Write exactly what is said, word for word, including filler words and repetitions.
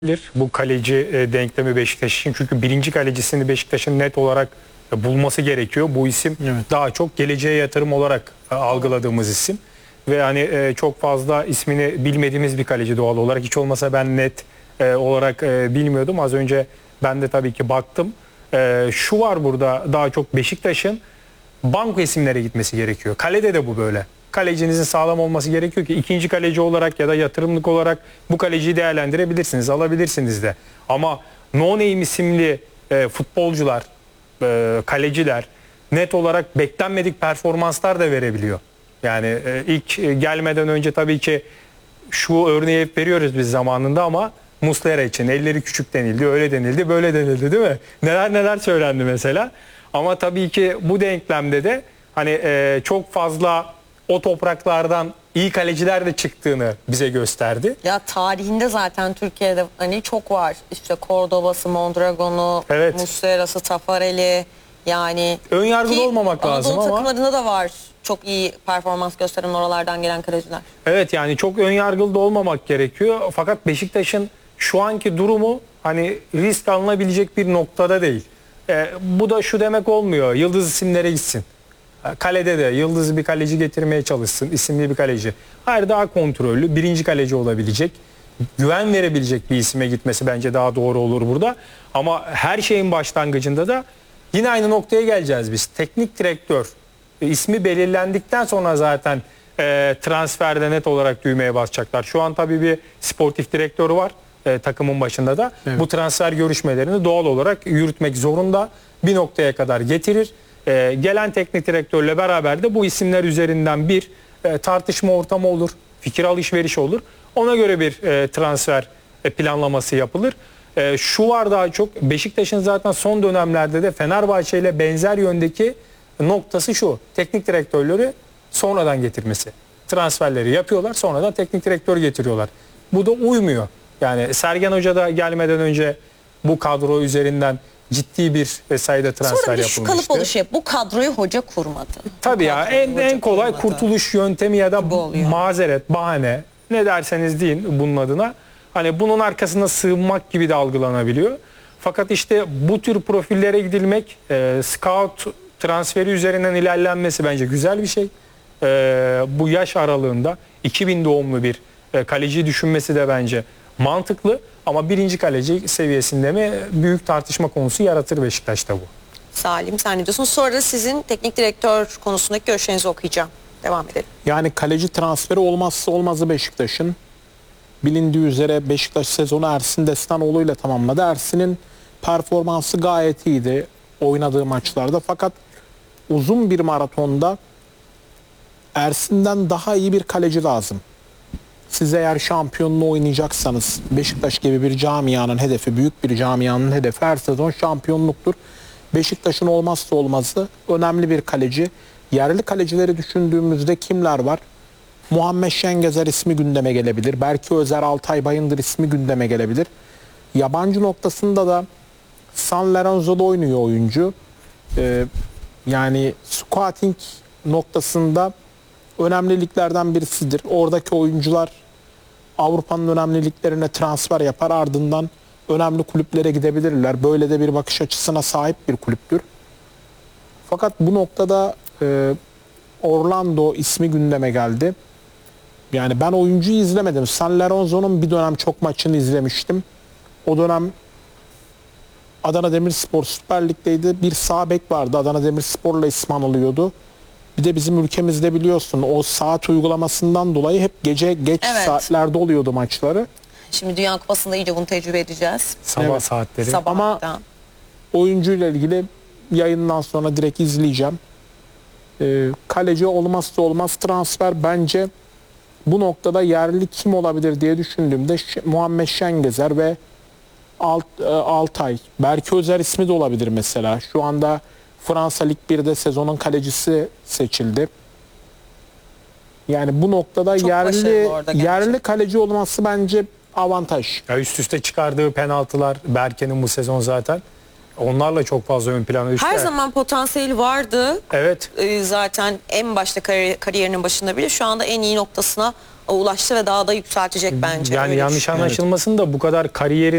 Bu kaleci e, denklemi Beşiktaş için, çünkü birinci kalecisini Beşiktaş'ın net olarak e, bulması gerekiyor. Bu isim evet. daha çok geleceğe yatırım olarak e, algıladığımız isim ve hani e, çok fazla ismini bilmediğimiz bir kaleci doğal olarak. Hiç olmasa ben net e, olarak e, bilmiyordum. Az önce ben de tabii ki baktım. E, şu var burada, daha çok Beşiktaş'ın banko isimlere gitmesi gerekiyor. Kalede de bu böyle. Kalecinizin sağlam olması gerekiyor ki ikinci kaleci olarak ya da yatırımlık olarak bu kaleciyi değerlendirebilirsiniz, alabilirsiniz de. Ama no name isimli e, futbolcular, e, kaleciler net olarak beklenmedik performanslar da verebiliyor. Yani e, ilk e, gelmeden önce tabii ki şu örneği hep veriyoruz biz zamanında ama Muslera için elleri küçük denildi, öyle denildi, böyle denildi değil mi? Neler neler söylendi mesela. Ama tabii ki bu denklemde de hani e, çok fazla o topraklardan iyi kaleciler de çıktığını bize gösterdi. Ya tarihinde zaten Türkiye'de hani çok var. İşte Cordoba'sı, Mondragon'u, evet. Muslera'sı, Tafarel'i, yani ön yargılı olmamak lazım ama Anadolu takımlarında da var çok iyi performans gösteren oralardan gelen kaleciler. Evet, yani çok ön yargılı da olmamak gerekiyor. Fakat Beşiktaş'ın şu anki durumu hani risk alınabilecek bir noktada değil. E, bu da şu demek olmuyor. Yıldız isimlere gitsin. Kalede de yıldız bir kaleci getirmeye çalışsın, isimli bir kaleci. Hayır, daha kontrollü, birinci kaleci olabilecek, güven verebilecek bir isime gitmesi bence daha doğru olur burada. Ama her şeyin başlangıcında da yine aynı noktaya geleceğiz biz. Teknik direktör e, ismi belirlendikten sonra zaten e, transferde net olarak düğmeye basacaklar. Şu an tabii bir sportif direktörü var e, takımın başında da. Evet. Bu transfer görüşmelerini doğal olarak yürütmek zorunda, bir noktaya kadar getirir. Ee, gelen teknik direktörle beraber de bu isimler üzerinden bir e, tartışma ortamı olur, fikir alışverişi olur. Ona göre bir e, transfer e, planlaması yapılır. E, şu var, daha çok Beşiktaş'ın zaten son dönemlerde de Fenerbahçe ile benzer yöndeki noktası şu: teknik direktörleri sonradan getirmesi. Transferleri yapıyorlar, sonradan teknik direktör getiriyorlar. Bu da uymuyor. Yani Sergen Hoca da gelmeden önce bu kadro üzerinden ciddi bir sayıda transfer yapılmıştı. Sonra bir şu kalıp oluşuyor. Bu kadroyu hoca kurmadı. Tabii ya, en, en kolay kurmadı. Kurtuluş yöntemi ya da mazeret, bahane, ne derseniz deyin bunun adına. Hani bunun arkasına sığınmak gibi de algılanabiliyor. Fakat işte bu tür profillere gidilmek, e, scout transferi üzerinden ilerlenmesi bence güzel bir şey. E, bu yaş aralığında iki bin doğumlu bir e, kaleci düşünmesi de bence mantıklı. Ama birinci kaleci seviyesinde mi, büyük tartışma konusu yaratır Beşiktaş'ta bu. Salim, sen ne diyorsun? Sonra da sizin teknik direktör konusundaki görüşlerinizi okuyacağım. Devam edelim. Yani kaleci transferi olmazsa olmazı Beşiktaş'ın. Bilindiği üzere Beşiktaş sezonu Ersin Destanoğlu ile tamamladı. Ersin'in performansı gayet iyiydi oynadığı maçlarda. Fakat uzun bir maratonda Ersin'den daha iyi bir kaleci lazım. Siz eğer şampiyonluğu oynayacaksanız, Beşiktaş gibi bir camianın hedefi, büyük bir camianın hedefi her sezon şampiyonluktur. Beşiktaş'ın olmazsa olmazı önemli bir kaleci. Yerli kalecileri düşündüğümüzde kimler var? Muhammed Şengezer ismi gündeme gelebilir. Berke Özer, Altay Bayındır ismi gündeme gelebilir. Yabancı noktasında da San Lorenzo'da oynuyor oyuncu. Ee, yani scouting noktasında önemli liglerden birisidir. Oradaki oyuncular Avrupa'nın önemli liglerine transfer yapar, ardından önemli kulüplere gidebilirler. Böyle de bir bakış açısına sahip bir kulüptür. Fakat bu noktada e, Orlando ismi gündeme geldi. Yani ben oyuncuyu izlemedim. San Lorenzo'nun bir dönem çok maçını izlemiştim. O dönem Adana Demirspor Süper Lig'deydi. Bir sağ bek vardı. Adana Demirspor'la ismi anılıyordu. Bir de bizim ülkemizde biliyorsun o saat uygulamasından dolayı hep gece geç evet. saatlerde oluyordu maçları. Şimdi Dünya Kupası'nda iyice bunu tecrübe edeceğiz. Sabah evet. saatleri. Sabah Ama hatta. oyuncuyla ilgili yayından sonra direkt izleyeceğim. Ee, kaleci olmazsa olmaz transfer bence bu noktada yerli kim olabilir diye düşündüğümde Muhammed Şengezer ve Alt, e, Altay. Berke Özer ismi de olabilir mesela. Şu anda Fransa Lig bir'de sezonun kalecisi seçildi. Yani bu noktada çok yerli yerli kaleci olması bence avantaj. Ya üst üste çıkardığı penaltılar Berke'nin bu sezon zaten. Onlarla çok fazla ön plana düştü. Her zaman potansiyeli vardı. Evet. Ee, zaten en başta kariyer, kariyerinin başında bile şu anda en iyi noktasına ulaştı ve daha da yükseltecek bence. Yani yanlış anlaşılmasın da bu kadar kariyeri